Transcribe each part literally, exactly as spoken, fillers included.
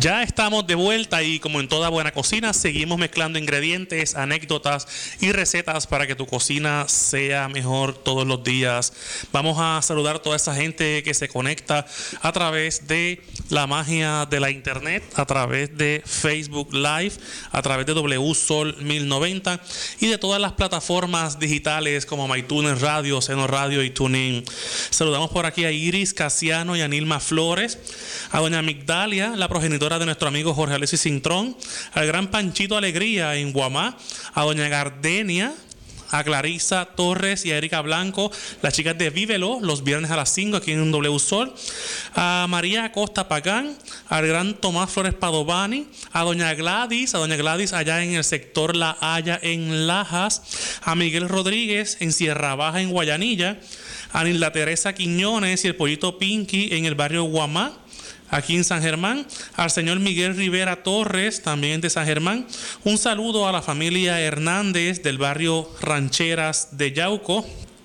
Ya estamos de vuelta y como en toda buena cocina seguimos mezclando ingredientes, anécdotas y recetas para que tu cocina sea mejor todos los días. Vamos a saludar a toda esa gente que se conecta a través de la magia de la internet, a través de Facebook Live, a través de W Sol mil noventa y de todas las plataformas digitales como MyTunes Radio, Seno Radio y TuneIn. Saludamos por aquí a Iris Casiano y a Nilma Flores, a doña Migdalia, la progenitora de nuestro amigo Jorge Alexis Cintrón, al gran Panchito Alegría en Guamá, a doña Gardenia, a Clarisa Torres y a Erika Blanco, las chicas de Vívelo, los viernes a las cinco aquí en un W Sol, a María Acosta Pagán, al gran Tomás Flores Padovani, a doña Gladys, a doña Gladys allá en el sector La Haya en Lajas, a Miguel Rodríguez en Sierra Baja en Guayanilla, a Nilda Teresa Quiñones y el Pollito Pinky en el barrio Guamá, aquí en San Germán, al señor Miguel Rivera Torres, también de San Germán. Un saludo a la familia Hernández del barrio Rancheras de Yauco.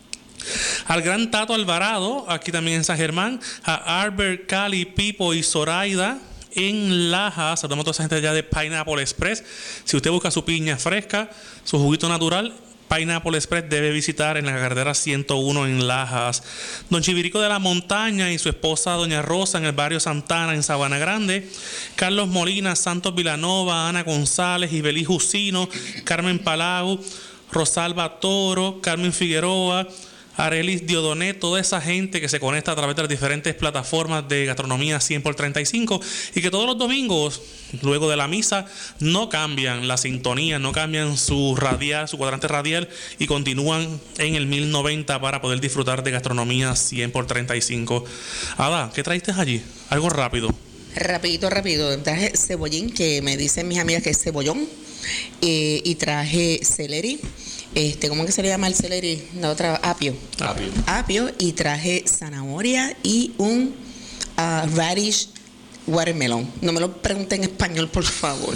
Al gran Tato Alvarado, aquí también en San Germán. A Albert, Cali, Pipo y Zoraida en Lajas. Saludamos a toda esa gente allá de Pineapple Express. Si usted busca su piña fresca, su juguito natural, Pineapple Express debe visitar en la carretera ciento uno en Lajas. Don Chivirico de la Montaña y su esposa Doña Rosa en el barrio Santana en Sabana Grande. Carlos Molina, Santos Vilanova, Ana González, Ibelí Jusino, Carmen Palau, Rosalba Toro, Carmen Figueroa, Arelis Diodoné, toda esa gente que se conecta a través de las diferentes plataformas de gastronomía cien por treinta y cinco y que todos los domingos, luego de la misa, no cambian la sintonía, no cambian su radial, su cuadrante radial y continúan en el mil noventa para poder disfrutar de gastronomía cien por treinta y cinco. Ada, ¿qué traiste allí? Algo rápido. Rapidito, rápido. Traje cebollín, que me dicen mis amigas que es cebollón, eh, y traje celery. Este, ¿cómo que se le llama el celery? La otra, apio. Apio. Apio, y traje zanahoria y un uh, radish watermelon. No me lo pregunten en español, por favor.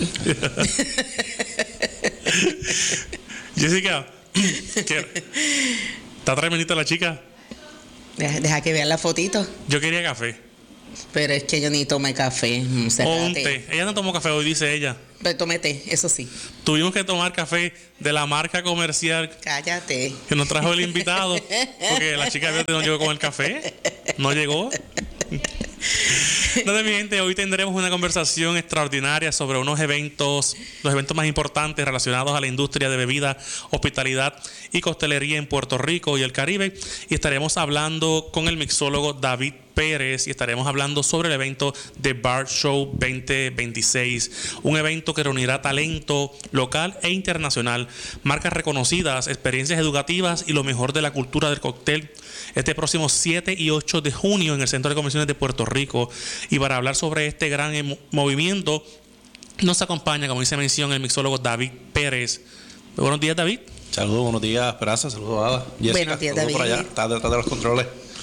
Jessica, ¿qué? ¿Está tremendita la chica? Deja, deja que vean la fotito. Yo quería café. Pero es que yo ni tomé café. O un té. Ella no tomó café hoy, dice ella. Pero tomé té, eso sí. Tuvimos que tomar café de la marca comercial. Cállate. Que nos trajo el invitado. Porque la chica no llegó con el café. No llegó. Entonces, mi gente, hoy tendremos una conversación extraordinaria sobre unos eventos, los eventos más importantes relacionados a la industria de bebida, hospitalidad y costelería en Puerto Rico y el Caribe. Y estaremos hablando con el mixólogo David Pérez y estaremos hablando sobre el evento The Bar Show veinte veintiséis, un evento que reunirá talento local e internacional, marcas reconocidas, experiencias educativas y lo mejor de la cultura del cóctel, este próximo siete y ocho de junio en el Centro de Convenciones de Puerto Rico. Y para hablar sobre este gran movimiento nos acompaña, como dice mención, el mixólogo David Pérez. Muy buenos días, David. Saludos, buenos días, Esperanza, saludos, Ada. Jessica, buenos días, David. Por allá, está detrás de los controles.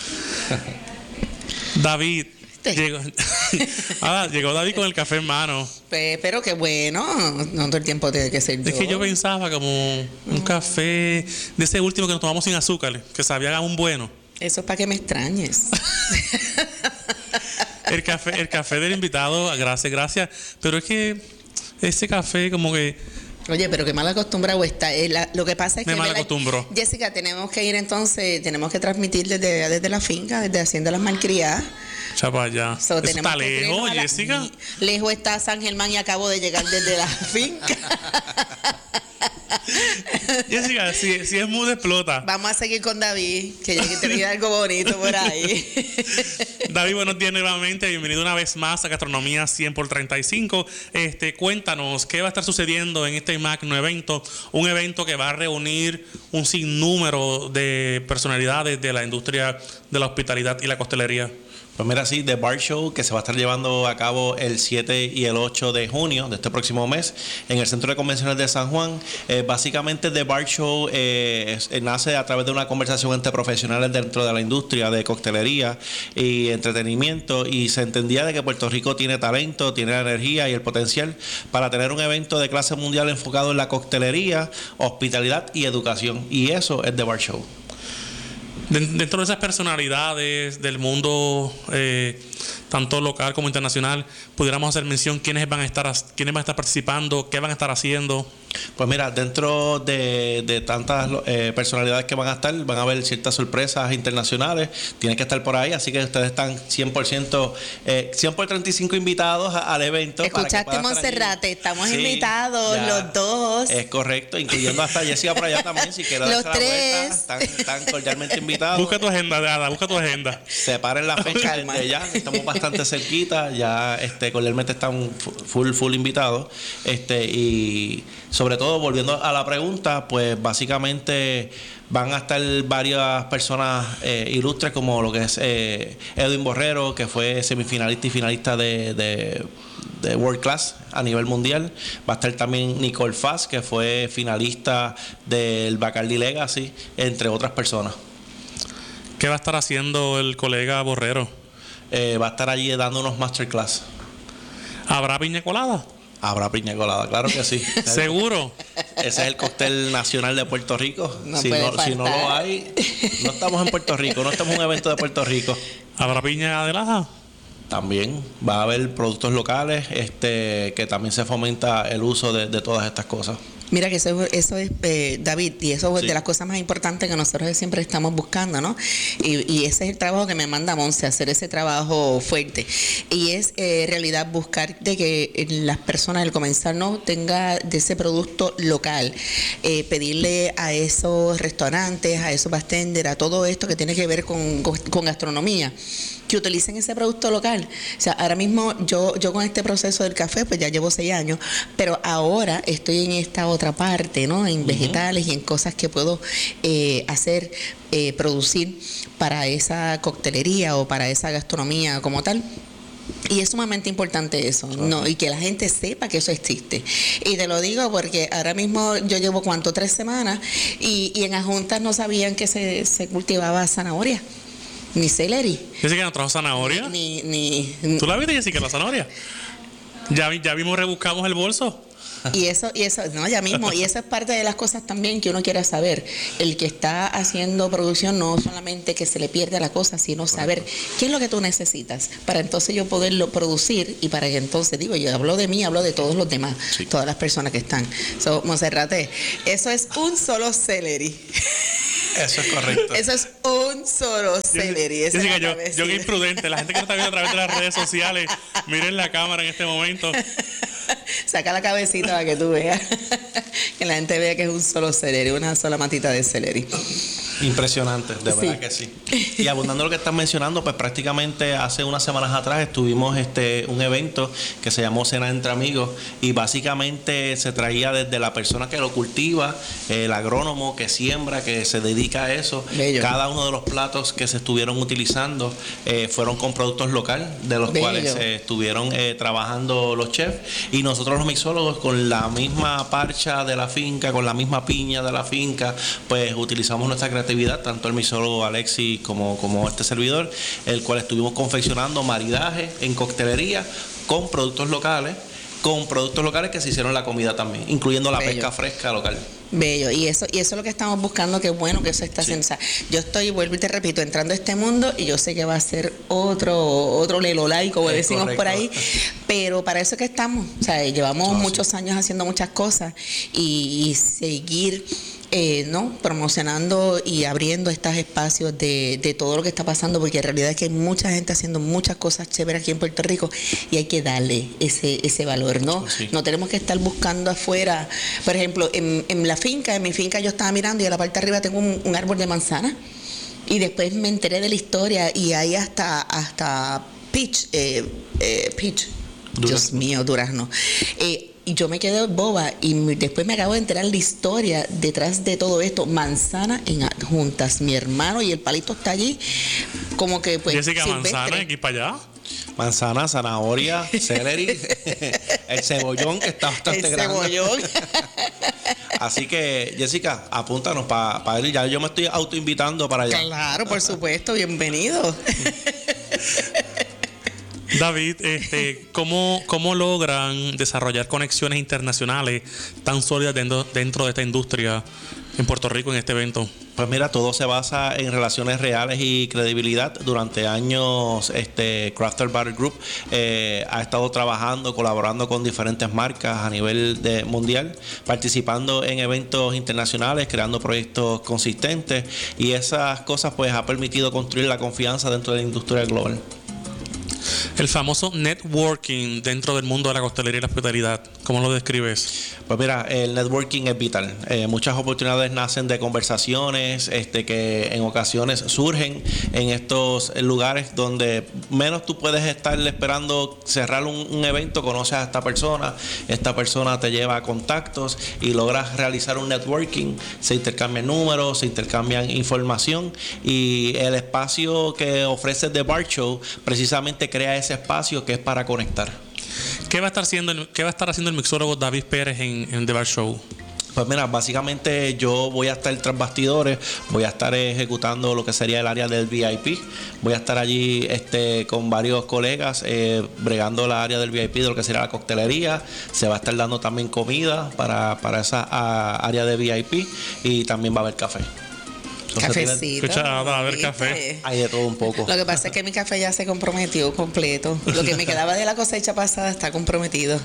David, llegó, ah, llegó David con el café en mano. Pe- pero qué bueno, no todo el tiempo tiene que ser yo. Es que yo pensaba como un café de ese último que nos tomamos sin azúcar, que sabía aún bueno. Eso es para que me extrañes. El café, el café del invitado, gracias, gracias. Pero es que ese café como que... Oye, pero qué mal acostumbrado está. Eh, la, lo que pasa es Me que... mal ¿verdad? acostumbró. Jessica, tenemos que ir entonces, tenemos que transmitir desde, desde la finca, desde Hacienda Las Malcriadas. Chapa, ya. So, Eso está que lejos, la- Jessica. Lejos está San Germán y acabo de llegar desde la finca. Jessica, si, si es muda, explota. Vamos a seguir con David, que ya que te algo bonito por ahí. David, buenos días nuevamente. Bienvenido una vez más a Gastronomía cien por treinta y cinco. Este, cuéntanos, ¿qué va a estar sucediendo en este magno evento? Un evento que va a reunir un sinnúmero de personalidades de la industria de la hospitalidad y la costelería. Pues mira, sí, The Bar Show, que se va a estar llevando a cabo el siete y el ocho de junio de este próximo mes en el Centro de Convenciones de San Juan. Eh, básicamente, The Bar Show eh, es, nace a través de una conversación entre profesionales dentro de la industria de coctelería y entretenimiento, y se entendía de que Puerto Rico tiene talento, tiene la energía y el potencial para tener un evento de clase mundial enfocado en la coctelería, hospitalidad y educación. Y eso es The Bar Show. Dentro de esas personalidades del mundo, eh, tanto local como internacional, pudiéramos hacer mención quiénes van a estar, quiénes van a estar participando, qué van a estar haciendo. Pues mira, dentro de, de tantas eh, personalidades que van a estar, van a haber ciertas sorpresas internacionales, tienen que estar por ahí, así que ustedes están cien por ciento, eh, cien por treinta y cinco invitados a, al evento. Escuchaste, Monserrate, estamos sí, invitados ya, los dos. Es correcto, incluyendo hasta Jessica por allá también, si quieren darse la vuelta, están, están cordialmente invitados. Busca tu agenda, Ada, busca tu agenda. Separen la fecha desde ya, estamos bastante cerquita, ya este, cordialmente están full, full invitados, este, y sobre todo, volviendo a la pregunta, pues básicamente van a estar varias personas eh, ilustres, como lo que es eh, Edwin Borrero, que fue semifinalista y finalista de, de, de World Class a nivel mundial. Va a estar también Nicole Fass, que fue finalista del Bacardi Legacy, entre otras personas. ¿Qué va a estar haciendo el colega Borrero? Eh, va a estar allí dando unos masterclass. ¿Habrá piña colada? Habrá piña colada, claro que sí. ¿Seguro? Ese es el cóctel nacional de Puerto Rico. No si, no, si no lo hay, no estamos en Puerto Rico, no estamos en un evento de Puerto Rico. ¿Habrá piña de laja? También va a haber productos locales, este, que también se fomenta el uso de, de todas estas cosas. Mira que eso, eso es, eh, David, y eso es sí. de las cosas más importantes que nosotros siempre estamos buscando, ¿no? Y, y ese es el trabajo que me manda Monse, hacer ese trabajo fuerte. Y es, en eh, realidad, buscar de que las personas, el comenzar, ¿no?, tenga de ese producto local. Eh, pedirle a esos restaurantes, a esos bartenders, a todo esto que tiene que ver con, con, con gastronomía, que utilicen ese producto local. O sea, ahora mismo yo, yo con este proceso del café, pues ya llevo seis años, pero ahora estoy en esta otra parte, ¿no? En vegetales uh-huh. y en cosas que puedo eh, hacer, eh, producir para esa coctelería o para esa gastronomía como tal. Y es sumamente importante eso, okay. ¿no? Y que la gente sepa que eso existe. Y te lo digo porque ahora mismo yo llevo, ¿cuánto? Tres semanas y, y en las juntas no sabían que se, se cultivaba zanahoria. Ni celery. ¿Jessica no trajo zanahoria? Ni, ni, ni, ¿Tú la viste, Jessica, la zanahoria? Ya, ya vimos, rebuscamos el bolso. Y eso, y eso, no, ya mismo, y eso es parte de las cosas también que uno quiere saber. El que está haciendo producción, no solamente que se le pierda la cosa, sino saber qué es lo que tú necesitas para entonces yo poderlo producir y para que entonces, digo, yo hablo de mí, hablo de todos los demás, sí. todas las personas que están. So, Monserrate, eso es un solo celery. Eso es correcto. Eso es un solo celery. Yo, yo, yo, yo que imprudente. La gente que nos está viendo a través de las redes sociales, miren la cámara en este momento. Saca la cabecita para que tú veas. Que la gente vea que es un solo celery, una sola matita de celery. Impresionante, de verdad sí. que sí. Y abundando lo que estás mencionando, pues prácticamente hace unas semanas atrás estuvimos este un evento que se llamó Cena Entre Amigos y básicamente se traía desde la persona que lo cultiva, el agrónomo que siembra, que se dedica a eso. Bello. Cada uno de los platos que se estuvieron utilizando eh, fueron con productos locales, de los Bello. cuales eh, estuvieron eh, trabajando los chefs y nosotros los mixólogos con la misma parcha de la finca, con la misma piña de la finca, pues utilizamos nuestra creatividad actividad, tanto el mixólogo Alexis como, como este servidor, el cual estuvimos confeccionando maridaje en coctelería con productos locales, con productos locales que se hicieron en la comida también, incluyendo la Bello. pesca fresca local. Bello, y eso y eso es lo que estamos buscando, que es bueno que eso está sí. haciendo. Yo estoy, vuelvo y te repito, entrando a este mundo y yo sé que va a ser otro otro lelolay, como es decimos correcto. por ahí, pero para eso que estamos, o sea, llevamos oh, muchos sí. años haciendo muchas cosas y, y seguir Eh, no promocionando y abriendo estos espacios de, de todo lo que está pasando, porque en realidad es que hay mucha gente haciendo muchas cosas chéveres aquí en Puerto Rico y hay que darle ese ese valor, ¿no? Sí. No tenemos que estar buscando afuera. Por ejemplo, en, en la finca, en mi finca yo estaba mirando y a la parte de arriba tengo un, un árbol de manzana y después me enteré de la historia y hay hasta hasta peach, eh, eh, peach. Dios mío, durazno. Eh, Y yo me quedé boba y después me acabo de enterar la historia detrás de todo esto. Manzana en adjuntas. Mi hermano y el palito está allí como que pues Jessica, manzana aquí para allá. Manzana, zanahoria, celery, el cebollón que está bastante el grande. Cebollón. Así que, Jessica, apúntanos para pa ir. Ya yo me estoy autoinvitando para allá. Claro, por supuesto, bienvenido. David, este, ¿cómo, ¿cómo logran desarrollar conexiones internacionales tan sólidas dentro, dentro de esta industria en Puerto Rico en este evento? Pues mira, todo se basa en relaciones reales y credibilidad. Durante años, este Crafter Battle Group eh, ha estado trabajando, colaborando con diferentes marcas a nivel de mundial, participando en eventos internacionales, creando proyectos consistentes, y esas cosas pues ha permitido construir la confianza dentro de la industria global. El famoso networking dentro del mundo de la costelería y la hospitalidad, ¿cómo lo describes? Pues mira, el networking es vital. Eh, muchas oportunidades nacen de conversaciones este, que en ocasiones surgen en estos lugares donde menos tú puedes estar esperando cerrar un, un evento, conoces a esta persona, esta persona te lleva a contactos y logras realizar un networking, se intercambian números, se intercambian información, y el espacio que ofrece The Bar Show precisamente crea ese espacio que es para conectar. ¿Qué va a estar haciendo el, qué va a estar haciendo el mixólogo David Pérez en, en The Bar Show? Pues mira, básicamente yo voy a estar tras bastidores, voy a estar ejecutando lo que sería el área del V I P. Voy a estar allí este, con varios colegas eh, bregando la área del V I P de lo que sería la coctelería. Se va a estar dando también comida para, para esa a, área de V I P, y también va a haber café. Cafecito. Escucha, va a haber café. Hay de todo un poco. Lo que pasa es que mi café ya se comprometió completo. Lo que me quedaba de la cosecha pasada está comprometido.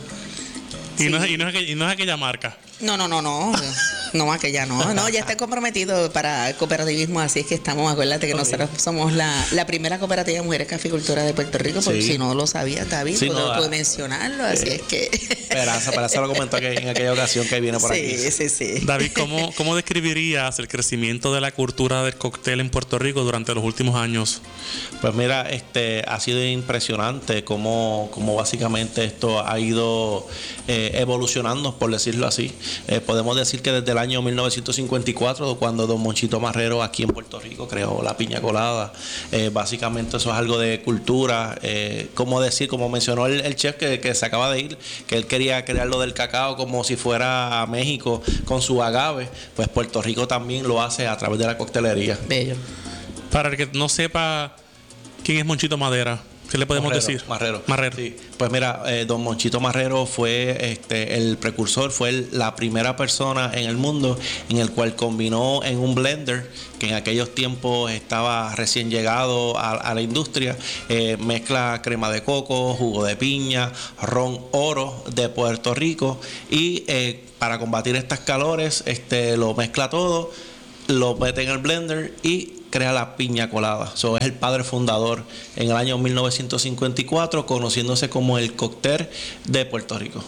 Y, Sí. no, es, y, no es aquella, y no es aquella marca. No, no, no, no. No, aquella no. No, ya está comprometido para cooperativismo, así es que estamos, acuérdate que nosotros somos la, la primera cooperativa de mujeres caficultoras de Puerto Rico, porque Sí. si no lo sabías, David, Sí, puedo, no, puedo ah, mencionarlo, así eh, es que... Esperanza, para eso lo comentó que en aquella ocasión que viene por sí, aquí. Sí, sí, sí. David, ¿cómo, ¿cómo describirías el crecimiento de la cultura del cóctel en Puerto Rico durante los últimos años? Pues mira, este ha sido impresionante cómo, cómo básicamente esto ha ido eh, evolucionando, por decirlo así. Eh, podemos decir que desde el año mil novecientos cincuenta y cuatro, cuando Don Monchito Marrero aquí en Puerto Rico creó la piña colada, eh, básicamente eso es algo de cultura. Eh, como decir, como mencionó el, el chef que, que se acaba de ir, que él quería crear lo del cacao como si fuera a México con su agave, pues Puerto Rico también lo hace a través de la coctelería. Bello. Para el que no sepa quién es Monchito Madera, ¿qué le podemos Marrero, decir? Marrero. Marrero. Sí. Pues mira, eh, don Monchito Marrero fue este, el precursor, fue el- la primera persona en el mundo en el cual combinó en un blender, que en aquellos tiempos estaba recién llegado a, a la industria, eh, mezcla crema de coco, jugo de piña, ron oro de Puerto Rico, y eh, para combatir estas calores, este, lo mezcla todo, lo mete en el blender y crea la piña colada. So, es el padre fundador en el año mil novecientos cincuenta y cuatro, conociéndose como el cóctel de Puerto Rico.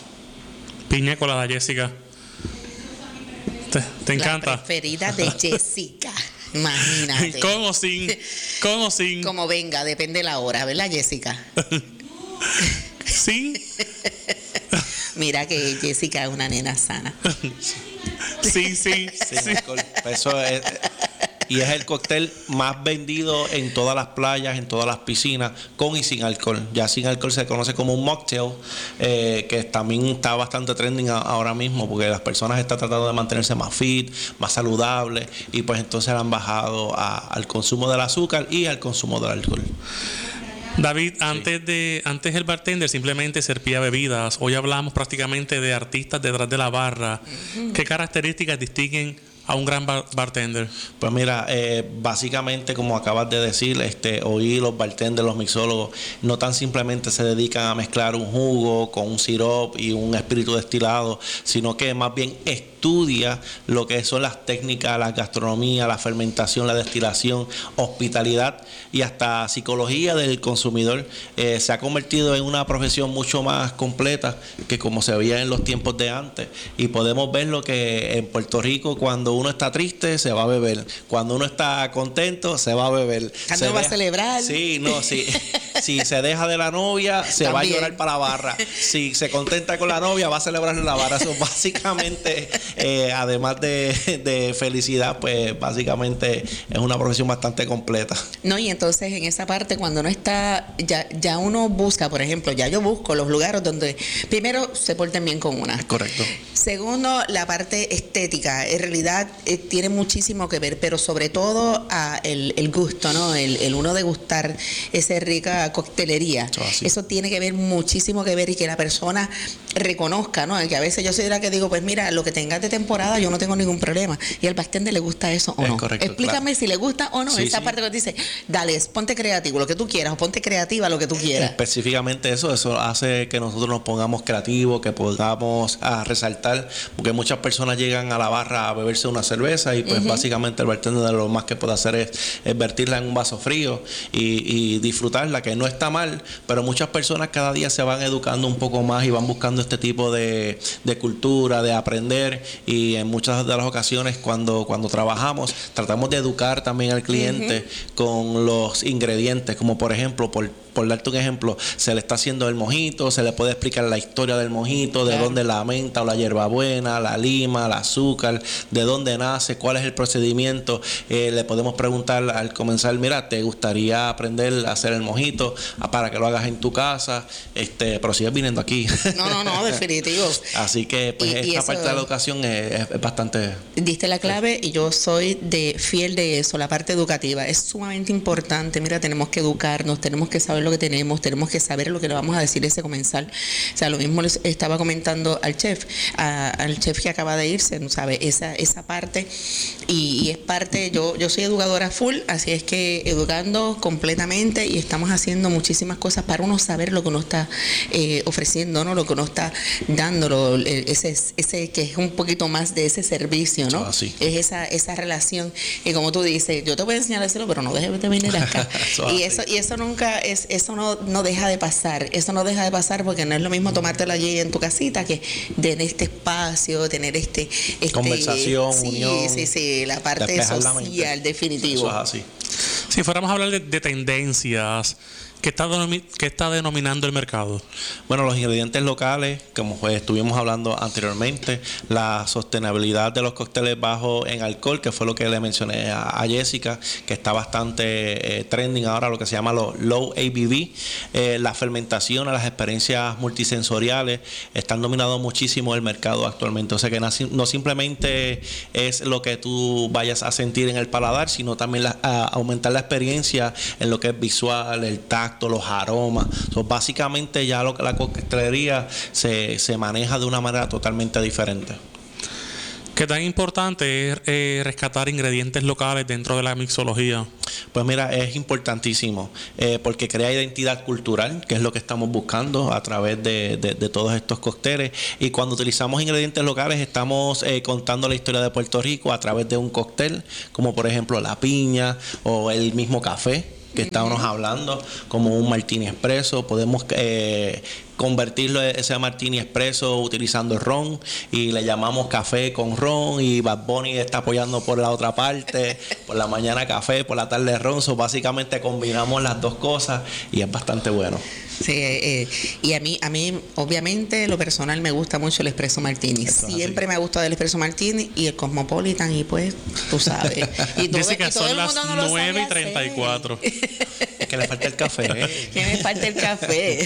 Piña colada, Jessica. ¿Te, te encanta? La preferida de Jessica. Imagínate. ¿Con o sin? ¿Con o sin? Como venga, depende la hora, ¿verdad, Jessica? ¿Sin? Mira que Jessica es una nena sana. Sí, sí, Sin sí. alcohol. Eso es, y es el cóctel más vendido en todas las playas, en todas las piscinas, con y sin alcohol. Ya sin alcohol se conoce como un mocktail, eh, que también está bastante trending a- ahora mismo, porque las personas están tratando de mantenerse más fit, más saludables, y pues entonces han bajado a- al consumo del azúcar y al consumo del alcohol. David, antes de antes el bartender simplemente servía bebidas. Hoy hablamos prácticamente de artistas detrás de la barra. ¿Qué características distinguen a un gran bar- bartender? Pues mira, eh, básicamente como acabas de decir, este, hoy los bartenders, los mixólogos, no tan simplemente se dedican a mezclar un jugo con un sirop y un espíritu destilado, sino que más bien estudia lo que son las técnicas, la gastronomía, la fermentación, la destilación, hospitalidad y hasta psicología del consumidor. Eh, se ha convertido en una profesión mucho más completa que como se veía en los tiempos de antes, y podemos ver lo que en Puerto Rico, cuando uno está triste se va a beber, cuando uno está contento se va a beber, Cuando se va a deja- celebrar. sí, no, sí. Si se deja de la novia se va a También. llorar para la barra, si se contenta con la novia va a celebrar en la barra. Eso básicamente, eh, además de, de felicidad, pues básicamente es una profesión bastante completa. No, y entonces en esa parte cuando no está, ya, ya uno busca, por ejemplo, ya yo busco los lugares donde primero se porten bien con una. Correcto. Segundo, la parte estética, en realidad eh, tiene muchísimo que ver, pero sobre todo ah, el, el gusto, ¿no? El, el uno degustar esa rica la coctelería. Eso, eso tiene que ver muchísimo que ver y que la persona reconozca, ¿no? Que a veces yo soy la que digo, pues mira, lo que tengas de temporada yo no tengo ningún problema. Y al bartender le gusta eso o es no. Correcto, Explícame claro. si le gusta o no. Sí, Esa sí. parte que dice, dale, ponte creativo, lo que tú quieras, o ponte creativa, lo que tú quieras. Específicamente eso, eso hace que nosotros nos pongamos creativos, que podamos a resaltar, porque muchas personas llegan a la barra a beberse una cerveza y pues uh-huh. básicamente el bartender lo más que puede hacer es, es vertirla en un vaso frío y, y disfrutarla, que no está mal, pero muchas personas cada día se van educando un poco más y van buscando este tipo de, de cultura, de aprender, y en muchas de las ocasiones cuando, cuando trabajamos tratamos de educar también al cliente uh-huh. con los ingredientes, como por ejemplo, por por darte un ejemplo, se le está haciendo el mojito, se le puede explicar la historia del mojito, de claro. dónde la menta o la hierbabuena, la lima, el azúcar, de dónde nace, cuál es el procedimiento. Eh, le podemos preguntar al comenzar, mira, ¿te gustaría aprender a hacer el mojito para que lo hagas en tu casa? Este, pero sigues viniendo aquí. No, no, no, definitivo. Así que pues, y, esta y eso, parte de la educación es, es, es bastante... Diste la clave y yo soy de fiel de eso, la parte educativa. Es sumamente importante. Mira, tenemos que educarnos, tenemos que saber lo que tenemos, tenemos que saber lo que le vamos a decir a ese comensal. O sea, lo mismo les estaba comentando al chef, a, al chef que acaba de irse, ¿no sabe? Esa, esa parte, y, y es parte, yo, yo soy educadora full, así es que educando completamente y estamos haciendo muchísimas cosas para uno saber lo que uno está eh, ofreciendo, ¿no? Lo que uno está dándolo, ese, ese que es un poquito más de ese servicio, ¿no? Oh, sí. Es esa, esa relación, y como tú dices, yo te voy a enseñar a hacerlo, pero no dejes de venir acá. eso y eso, y eso nunca es eso no, no deja de pasar, eso no deja de pasar porque no es lo mismo tomártelo allí en tu casita que tener este espacio, tener este... este conversación, sí, unión. Sí, sí, la parte social, definitivo. Eso es así. Si fuéramos a hablar de, de tendencias, ¿qué está, ¿qué está denominando el mercado? Bueno, los ingredientes locales, como pues estuvimos hablando anteriormente, la sostenibilidad de los cócteles bajos en alcohol, que fue lo que le mencioné a, a Jessica, que está bastante eh, trending ahora, lo que se llama los low A B V, eh, la fermentación, las experiencias multisensoriales, están dominando muchísimo el mercado actualmente. O sea que no simplemente es lo que tú vayas a sentir en el paladar, sino también la, a aumentar la experiencia en lo que es visual, el tacto, los aromas. So, básicamente ya lo que la coctelería se, se maneja de una manera totalmente diferente. ¿Qué tan importante es eh, rescatar ingredientes locales dentro de la mixología? Pues mira, es importantísimo eh, porque crea identidad cultural, que es lo que estamos buscando a través de, de, de todos estos cócteles. Y cuando utilizamos ingredientes locales estamos eh, contando la historia de Puerto Rico a través de un cóctel, como por ejemplo la piña o el mismo café que estábamos hablando, como un martini expreso. Podemos eh, convertirlo ese martini expreso utilizando ron y le llamamos café con ron, y Bad Bunny está apoyando por la otra parte, por la mañana café, por la tarde ron. So, básicamente combinamos las dos cosas y es bastante bueno. Sí, eh, y a mí, a mí, obviamente, lo personal me gusta mucho el espresso martini. Eso, siempre así. Me ha gustado el espresso martini y el cosmopolitan, y pues, tú sabes. Y todo, Dice que y todo son el las mundo no nueve y treinta y cuatro. Es que le falta el café. ¿eh? Que me falta el café.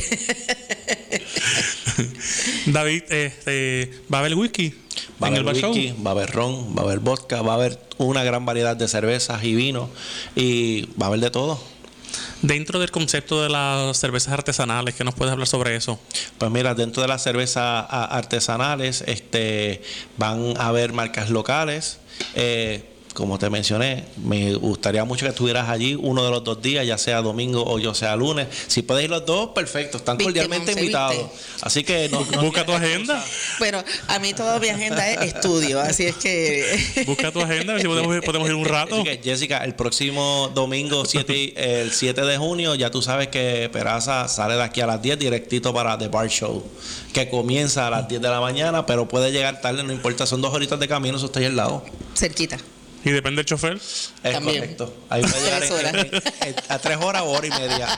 David, este, ¿va a haber whisky? Va a en haber el whisky, show? va a haber ron, va a haber vodka, va a haber una gran variedad de cervezas y vinos, y va a haber de todo. Dentro del concepto de las cervezas artesanales, ¿qué nos puedes hablar sobre eso? Pues mira, dentro de las cervezas artesanales este, van a haber marcas locales. Eh, como te mencioné, me gustaría mucho que estuvieras allí uno de los dos días, ya sea domingo o yo sea lunes. Si puedes ir los dos, perfecto, están ¿Viste, cordialmente Monse, invitados. ¿Viste? Así que no, no busca tu agenda. Bueno, a mí toda mi agenda es estudio, así es que busca tu agenda, a ver si podemos, podemos ir un rato. Así que, Jessica, el próximo domingo siete, el siete de junio, ya tú sabes que Peraza sale de aquí a las diez directito para The Bar Show, que comienza a las diez de la mañana, pero puede llegar tarde, no importa, son dos horitas de camino, eso está ahí al lado. Cerquita. ¿Y depende del chofer? Es También. Correcto. Ahí puede llegar en, en, en, a tres horas o hora y media.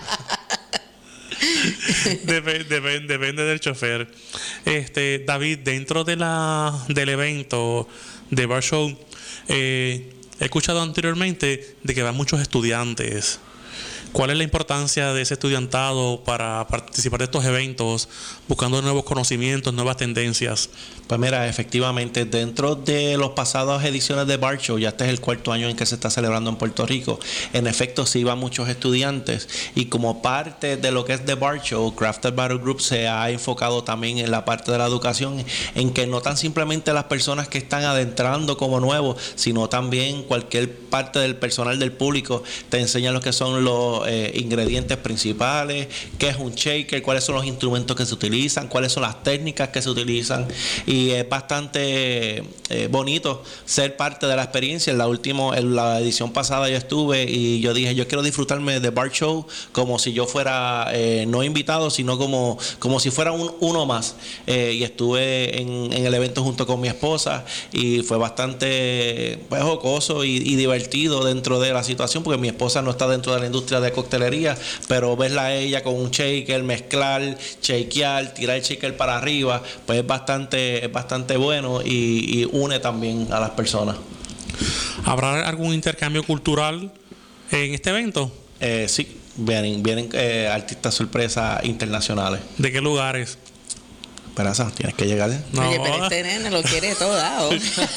Dep dep depende del chofer. Este, David, dentro de la del evento de Bar Show, eh, he escuchado anteriormente de que van muchos estudiantes. ¿Cuál es la importancia de ese estudiantado para participar de estos eventos, buscando nuevos conocimientos, nuevas tendencias? Pues mira, efectivamente, dentro de los pasadas ediciones de Bard Show, ya este es el cuarto año en que se está celebrando en Puerto Rico, en efecto sí iban muchos estudiantes, y como parte de lo que es The Bard Show, Crafted Battle Group se ha enfocado también en la parte de la educación, en que no tan simplemente las personas que están adentrando como nuevos, sino también cualquier parte del personal del público te enseñan lo que son los eh, ingredientes principales, qué es un shaker, cuáles son los instrumentos que se utilizan, cuáles son las técnicas que se utilizan, y Y es bastante eh, bonito ser parte de la experiencia. En la última, en la edición pasada yo estuve y yo dije, yo quiero disfrutarme de Bard Show como si yo fuera eh, no invitado, sino como, como si fuera un, uno más. Eh, y estuve en, en el evento junto con mi esposa y fue bastante pues, jocoso y, y divertido dentro de la situación, porque mi esposa no está dentro de la industria de coctelería, pero verla a ella con un shaker, mezclar, shakear, tirar el shaker para arriba, pues es bastante es bastante bueno y, y une también a las personas. ¿Habrá algún intercambio cultural en este evento? Eh, sí, vienen, vienen eh, artistas sorpresa internacionales. ¿De qué lugares? Esperanza, tienes que llegar. No. Oye, pero este nene lo quiere todo dado.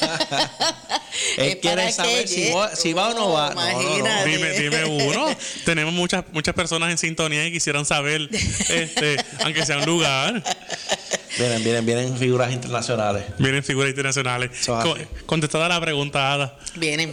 Él quiere saber si va, si va o no va. No, no, no. Dime, dime uno. Tenemos muchas muchas personas en sintonía y quisieran saber, este, aunque sea un lugar. Vienen, vienen, vienen figuras internacionales. Vienen figuras internacionales. Con, contestada la pregunta, Ada. Vienen.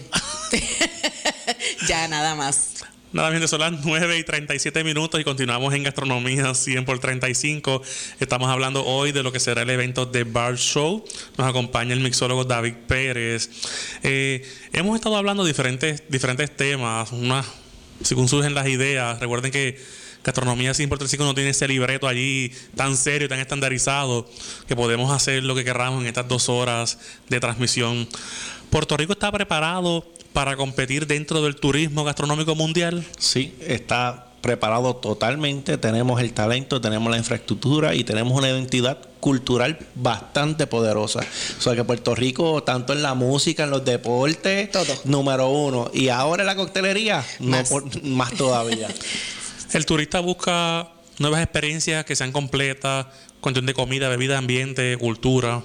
Ya, nada más. Nada, gente, son las nueve y treinta y siete minutos y continuamos en Gastronomía cien por treinta y cinco. Estamos hablando hoy de lo que será el evento de Bard Show. Nos acompaña el mixólogo David Pérez. Eh, hemos estado hablando de diferentes, diferentes temas, una, según surgen las ideas. Recuerden que Gastronomía cien por treinta y cinco no tiene ese libreto allí tan serio, tan estandarizado, que podemos hacer lo que queramos en estas dos horas de transmisión. ¿Puerto Rico está preparado para competir dentro del turismo gastronómico mundial? Sí, está preparado totalmente. Tenemos el talento, tenemos la infraestructura y tenemos una identidad cultural bastante poderosa. O sea que Puerto Rico, tanto en la música, en los deportes, todo. Número uno. Y ahora en la coctelería, más, no por, más todavía. El turista busca nuevas experiencias que sean completas, cuestión de comida, bebida, ambiente, cultura.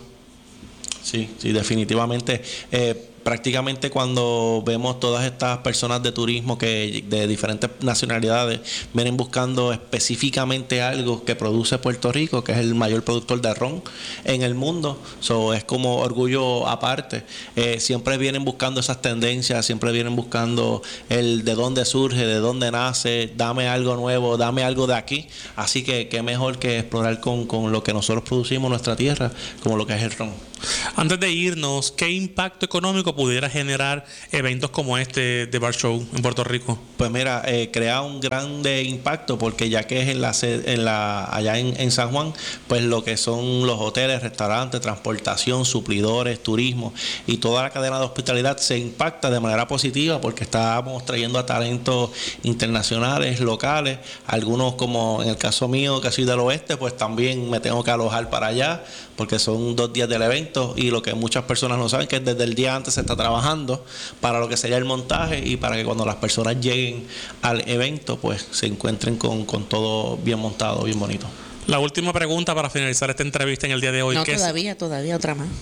Sí, sí, definitivamente. Eh, prácticamente cuando vemos todas estas personas de turismo que de diferentes nacionalidades vienen buscando específicamente algo que produce Puerto Rico, que es el mayor productor de ron en el mundo, so, es como orgullo aparte. Eh, siempre vienen buscando esas tendencias, siempre vienen buscando el de dónde surge, de dónde nace, dame algo nuevo, dame algo de aquí. Así que qué mejor que explorar con, con lo que nosotros producimos en nuestra tierra, como lo que es el ron. Antes de irnos, ¿qué impacto económico pudiera generar eventos como este de Bard Show en Puerto Rico? Pues mira, eh, crea un gran impacto, porque ya que es en la, en la allá en, en San Juan, pues lo que son los hoteles, restaurantes, transportación, suplidores, turismo y toda la cadena de hospitalidad se impacta de manera positiva, porque estamos trayendo a talentos internacionales, locales, algunos, como en el caso mío que soy del oeste, pues también me tengo que alojar para allá, porque son dos días del evento, y lo que muchas personas no saben que desde el día antes se está trabajando para lo que sería el montaje y para que cuando las personas lleguen al evento pues se encuentren con, con todo bien montado, bien bonito. La última pregunta para finalizar esta entrevista en el día de hoy. No, ¿Qué todavía, es? todavía otra más.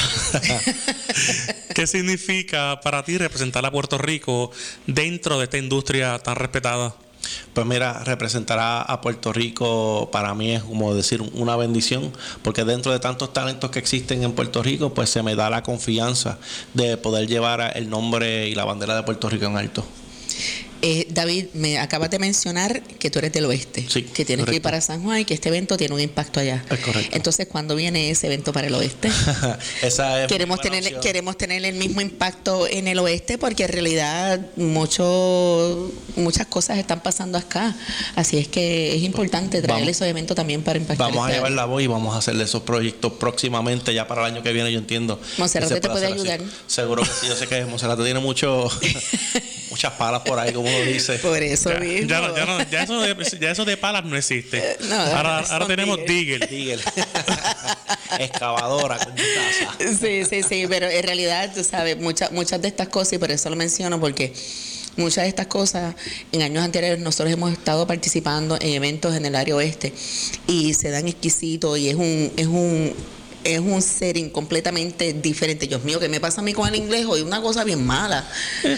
¿Qué significa para ti representar a Puerto Rico dentro de esta industria tan respetada? Pues mira, representar a Puerto Rico para mí es como decir una bendición, porque dentro de tantos talentos que existen en Puerto Rico, pues se me da la confianza de poder llevar el nombre y la bandera de Puerto Rico en alto. Eh, David, me acabas de mencionar que tú eres del oeste, sí, que tienes correcto. que ir para San Juan y que este evento tiene un impacto allá. Es correcto. Entonces, ¿cuándo viene ese evento para el oeste? Esa es queremos tener opción. Queremos tener el mismo impacto en el oeste, porque en realidad mucho, muchas cosas están pasando acá. Así es que es importante traer vamos, esos eventos también para impactar. Vamos a llevar la voz y vamos a hacerle esos proyectos próximamente, ya para el año que viene, yo entiendo. Monserrate te puede ayudar. Así. Seguro que sí, yo sé que Monserrate tiene mucho muchas palas por ahí, como uno dice. Por eso ya, mismo. Ya, ya, no, ya, eso de, ya eso de palas no existe. No, ahora ahora tenemos Digger. Digger. Excavadora con casa. Sí, sí, sí, pero en realidad, tú sabes, muchas muchas de estas cosas, y por eso lo menciono, porque muchas de estas cosas, en años anteriores nosotros hemos estado participando en eventos en el área oeste y se dan exquisitos y es un, es un es un setting completamente diferente. Dios mío, ¿qué me pasa a mí con el inglés? Hoy una cosa bien mala.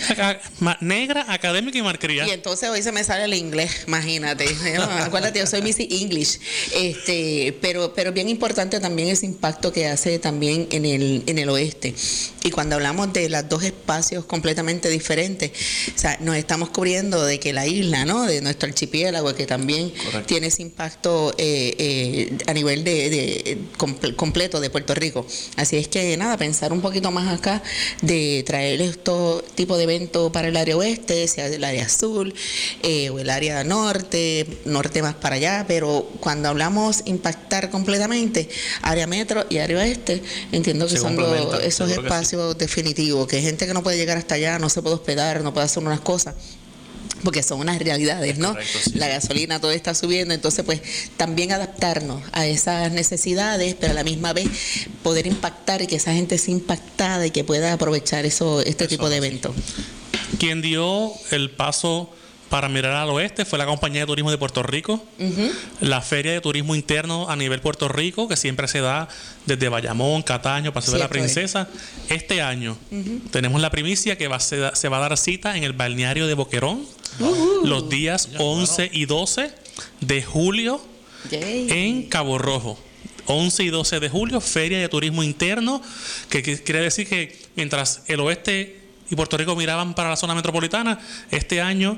Negra, académica y malcriada. Y entonces hoy se me sale el inglés, imagínate. Acuérdate, yo soy Missy English. Este, pero, pero bien importante también ese impacto que hace también en el, en el oeste. Y cuando hablamos de los dos espacios completamente diferentes, o sea, nos estamos cubriendo de que la isla, ¿no? De nuestro archipiélago, que también Correcto. Tiene ese impacto eh, eh, a nivel de, de comple- completo de Puerto Rico. Así es que nada, pensar un poquito más acá de traer estos tipos de eventos para el área oeste, sea el área sur eh, o el área norte, norte más para allá, pero cuando hablamos impactar completamente área metro y área oeste, entiendo que se son los, esos espacios sí. definitivos, que hay gente que no puede llegar hasta allá, no se puede hospedar, no puede hacer unas cosas, porque son unas realidades, ¿no? Correcto, sí, la gasolina, todo está subiendo, entonces pues también adaptarnos a esas necesidades, pero a la misma vez poder impactar y que esa gente sea impactada y que pueda aprovechar eso, este eso, tipo de eventos. Quien dio el paso para mirar al oeste fue la Compañía de Turismo de Puerto Rico, uh-huh. la Feria de Turismo Interno a nivel Puerto Rico, que siempre se da desde Bayamón, Cataño, Paseo de la Princesa. Es. Este año uh-huh. tenemos la primicia que va a ser, se va a dar cita en el balneario de Boquerón, uh-huh. los días once y doce de julio Yay. En Cabo Rojo. once y doce de julio, Feria de Turismo Interno, que, que quiere decir que mientras el oeste y Puerto Rico miraban para la zona metropolitana, este año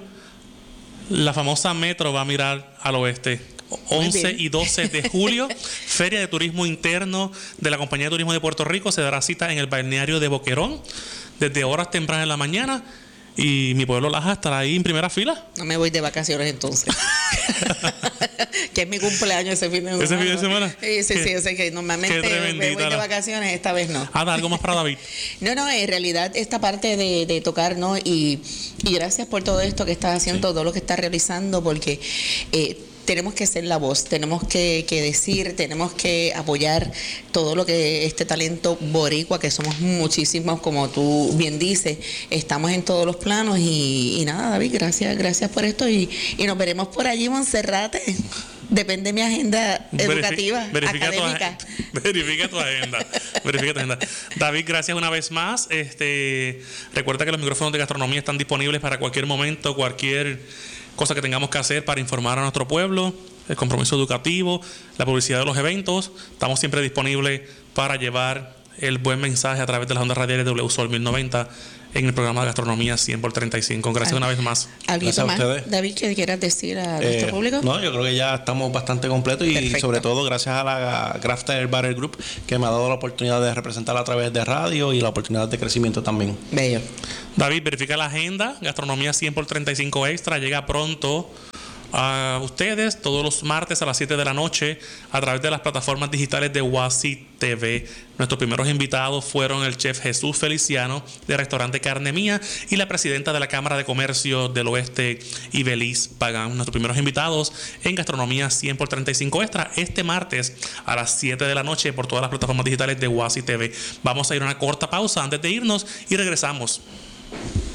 la famosa metro va a mirar al oeste. once y doce de julio, Feria de Turismo Interno de la Compañía de Turismo de Puerto Rico, se dará cita en el balneario de Boquerón desde horas tempranas de la mañana. Y mi pueblo Laja estará ahí en primera fila. No me voy de vacaciones entonces. Que es mi cumpleaños ese fin de semana. ¿Ese fin de semana? Sí, sí, sí. Yo sé que normalmente me voy de vacaciones, esta vez no. Ah, algo más para David. No, no, en realidad esta parte de, de tocar, ¿no? Y, y gracias por todo esto que estás haciendo, sí. todo lo que estás realizando, porque eh, tenemos que ser la voz, tenemos que, que decir, tenemos que apoyar todo lo que este talento boricua, que somos muchísimos, como tú bien dices, estamos en todos los planos y, y nada, David, gracias, gracias por esto y, y nos veremos por allí, Monserrate. Depende de mi agenda educativa, Verifi- verifica académica. Tu, verifica tu agenda. verifica tu agenda. David, gracias una vez más. Este, recuerda que los micrófonos de gastronomía están disponibles para cualquier momento, cualquier cosa que tengamos que hacer para informar a nuestro pueblo, el compromiso educativo, la publicidad de los eventos. Estamos siempre disponibles para llevar el buen mensaje a través de las ondas radiales de W Sol mil noventa en el programa de Gastronomía cien por treinta y cinco. Gracias una vez más. ¿Algo más, David, que quieras decir a nuestro eh, público? No, yo creo que ya estamos bastante completos y Perfecto. Sobre todo gracias a la Crafter Barrel Group, que me ha dado la oportunidad de representar a través de radio y la oportunidad de crecimiento también. Bello. David, verifica la agenda. Gastronomía cien por treinta y cinco Extra llega pronto a ustedes todos los martes a las siete de la noche a través de las plataformas digitales de Wasi T V. Nuestros primeros invitados fueron el chef Jesús Feliciano de Restaurante Carne Mía y la presidenta de la Cámara de Comercio del Oeste, Ibeliz Pagán. Nuestros primeros invitados en Gastronomía cien por treinta y cinco Extra este martes a las siete de la noche por todas las plataformas digitales de Wasi T V. Vamos a ir a una corta pausa antes de irnos y regresamos.